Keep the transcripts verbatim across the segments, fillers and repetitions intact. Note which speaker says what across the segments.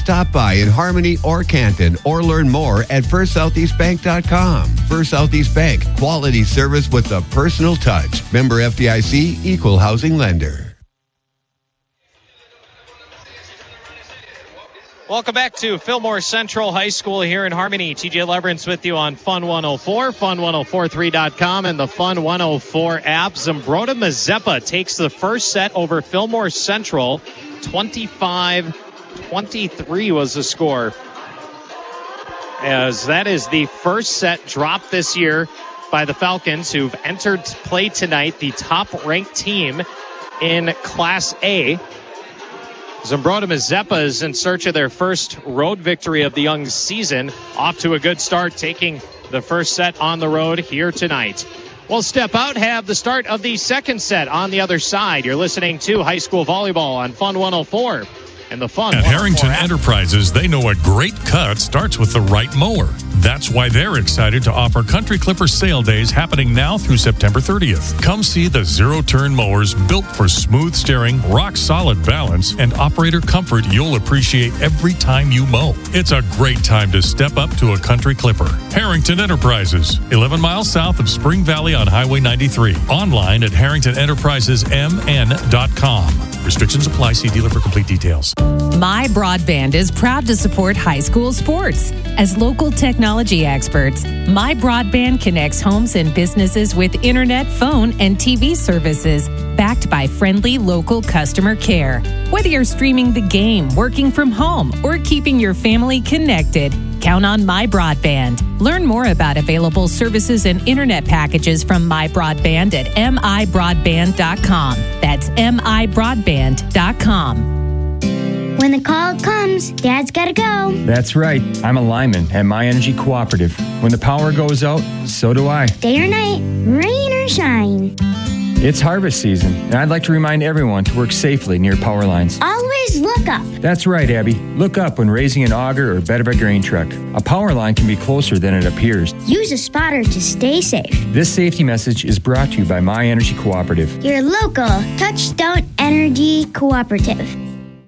Speaker 1: Stop by in Harmony or Canton or learn more at first southeast bank dot com. First Southeast Bank, quality service with a personal touch. Member F D I C, Equal Housing Lender.
Speaker 2: Welcome back to Fillmore Central High School here in Harmony. T J Leverance with you on Fun one oh four, fun one oh four three dot com, and the Fun one oh four app. Zumbrota Mazeppa takes the first set over Fillmore Central. twenty-five twenty-three was the score. As that is the first set dropped this year by the Falcons, who've entered play tonight, the top-ranked team in Class A. Zumbrota Mazeppa is in search of their first road victory of the young season. Off to a good start, taking the first set on the road here tonight. We'll step out, have the start of the second set on the other side. You're listening to High School Volleyball on Fun one oh four. And the Fun
Speaker 3: At Harrington Enterprises, they know a great cut starts with the right mower. That's why they're excited to offer Country Clipper sale days happening now through September thirtieth. Come see the zero-turn mowers built for smooth steering, rock-solid balance, and operator comfort you'll appreciate every time you mow. It's a great time to step up to a Country Clipper. Harrington Enterprises, eleven miles south of Spring Valley on Highway ninety-three. Online at harrington enterprises m n dot com. Restrictions apply. See dealer for complete details.
Speaker 4: My Broadband is proud to support high school sports. As local technology experts, My Broadband connects homes and businesses with internet, phone, and T V services backed by friendly local customer care. Whether you're streaming the game, working from home, or keeping your family connected, count on My Broadband. Learn more about available services and internet packages from My Broadband at m i broadband dot com. That's m i broadband dot com.
Speaker 5: When the call comes, Dad's gotta go.
Speaker 6: That's right. I'm a lineman at My Energy Cooperative. When the power goes out, so do I.
Speaker 5: Day or night, rain or shine.
Speaker 6: It's harvest season, and I'd like to remind everyone to work safely near power lines.
Speaker 5: Always look up.
Speaker 6: That's right, Abby. Look up when raising an auger or bed of a grain truck. A power line can be closer than it appears.
Speaker 5: Use a spotter to stay safe.
Speaker 6: This safety message is brought to you by My Energy Cooperative.
Speaker 5: Your local Touchstone Energy Cooperative.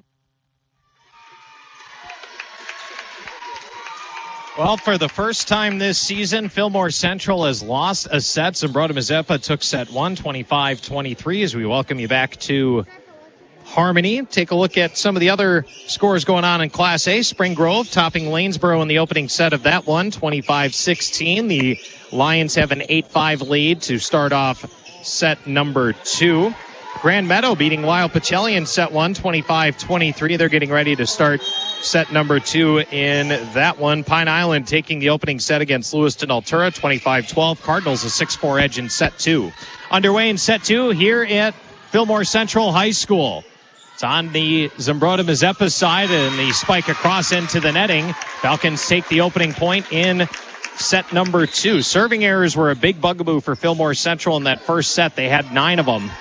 Speaker 2: Well, for the first time this season, Fillmore Central has lost a set. Zumbrota Mazeppa took set one, twenty-five twenty-three, as we welcome you back to Harmony. Take a look at some of the other scores going on in Class A. Spring Grove topping Lanesboro in the opening set of that one, twenty-five sixteen. The Lions have an eight five lead to start off set number two. Grand Meadow beating Lyle Pacelli in set one, twenty-five twenty-three. They're getting ready to start set number two in that one. Pine Island taking the opening set against Lewiston Altura, twenty-five twelve. Cardinals a six four edge in set two. Underway in set two here at Fillmore Central High School. It's on the Zumbrota Mazeppa side, and the spike across into the netting. Falcons take the opening point in set number two. Serving errors were a big bugaboo for Fillmore Central in that first set. They had nine of them.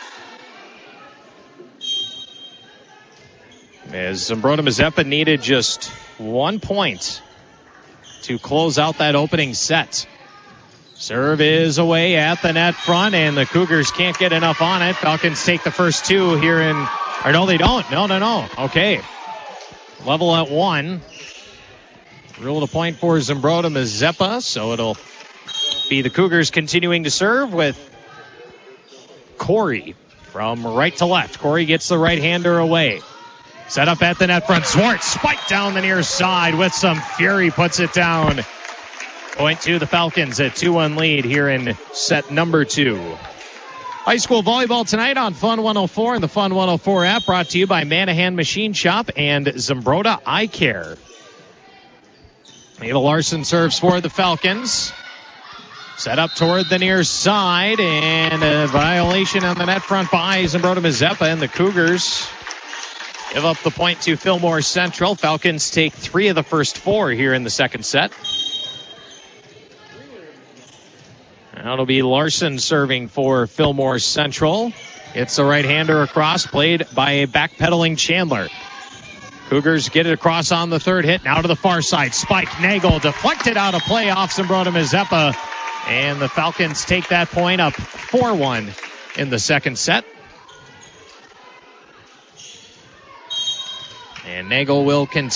Speaker 2: As Zumbrota Mazeppa needed just one point to close out that opening set. Serve is away at the net front, and the Cougars can't get enough on it. Falcons take the first two here in... Or no, they don't. No, no, no. Okay. Level at one. Rule to point for Zumbrota Mazeppa, so it'll be the Cougars continuing to serve with Corey from right to left. Corey gets the right-hander away. Set up at the net front. Swartz spiked down the near side with some fury, puts it down. Point to the Falcons, a two one lead here in set number two. High school volleyball tonight on Fun one oh four and the Fun one oh four app, brought to you by Manahan Machine Shop and Zumbrota Eye Care. Ava Larson serves for the Falcons. Set up toward the near side, and a violation on the net front by Zumbrota Mazeppa, and the Cougars give up the point to Fillmore Central. Falcons take three of the first four here in the second set. That'll be Larson serving for Fillmore Central. It's a right-hander across, played by a backpedaling Chandler. Cougars get it across on the third hit. Now to the far side. Spike Nagel deflected out of play off Zumbrota Mazeppa. And the Falcons take that point up four one in the second set. And Nagel will continue.